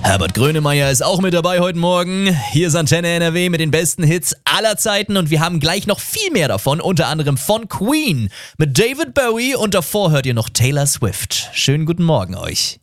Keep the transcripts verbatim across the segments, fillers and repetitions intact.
Herbert Grönemeyer ist auch mit dabei heute Morgen. Hier ist Antenne N R W mit den besten Hits aller Zeiten und wir haben gleich noch viel mehr davon, unter anderem von Queen mit David Bowie und davor hört ihr noch Taylor Swift. Schönen guten Morgen euch.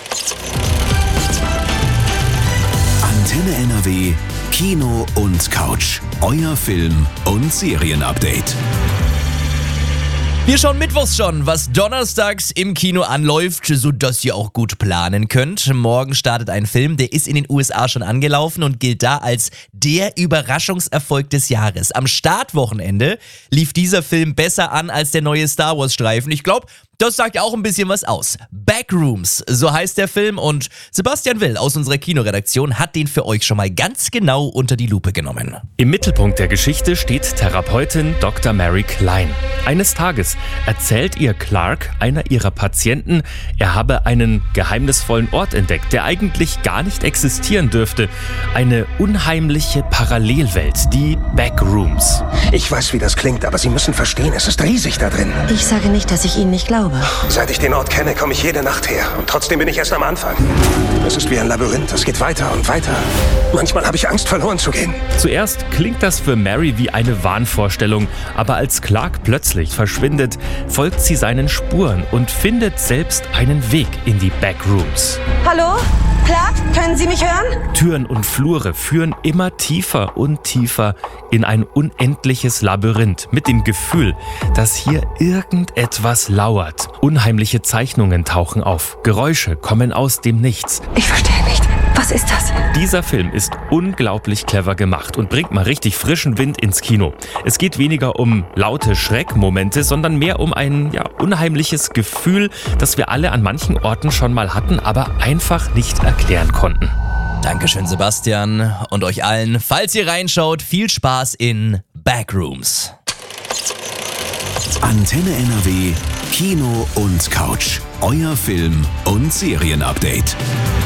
Antenne N R W, Kino und Couch. Euer Film- und Serienupdate. Wir schauen mittwochs schon, was donnerstags im Kino anläuft, sodass ihr auch gut planen könnt. Morgen startet ein Film, der ist in den U S A schon angelaufen und gilt da als der Überraschungserfolg des Jahres. Am Startwochenende lief dieser Film besser an als der neue Star Wars Streifen. Ich glaube, das sagt ja auch ein bisschen was aus. Backrooms, so heißt der Film und Sebastian Will aus unserer Kinoredaktion hat den für euch schon mal ganz genau unter die Lupe genommen. Im Mittelpunkt der Geschichte steht Therapeutin Doktor Mary Klein. Eines Tages erzählt ihr Clark, einer ihrer Patienten, er habe einen geheimnisvollen Ort entdeckt, der eigentlich gar nicht existieren dürfte. Eine unheimliche Parallelwelt, die Backrooms. Ich weiß, wie das klingt, aber Sie müssen verstehen, es ist riesig da drin. Ich sage nicht, dass ich Ihnen nicht glaube. Seit ich den Ort kenne, komme ich jede Nacht her. Und trotzdem bin ich erst am Anfang. Es ist wie ein Labyrinth, es geht weiter und weiter. Manchmal habe ich Angst, verloren zu gehen. Zuerst klingt das für Mary wie eine Wahnvorstellung, aber als Clark plötzlich verschwindet, folgt sie seinen Spuren und findet selbst einen Weg in die Backrooms. Hallo? Clark, können Sie mich hören? Türen und Flure führen immer tiefer und tiefer in ein unendliches Labyrinth mit dem Gefühl, dass hier irgendetwas lauert. Unheimliche Zeichnungen tauchen auf, Geräusche kommen aus dem Nichts. Ich verstehe nicht. Was ist das? Dieser Film ist unglaublich clever gemacht und bringt mal richtig frischen Wind ins Kino. Es geht weniger um laute Schreckmomente, sondern mehr um ein ja, unheimliches Gefühl, das wir alle an manchen Orten schon mal hatten, aber einfach nicht erklären konnten. Dankeschön, Sebastian. Und euch allen, falls ihr reinschaut, viel Spaß in Backrooms. Antenne N R W, Kino und Couch. Euer Film- und Serienupdate.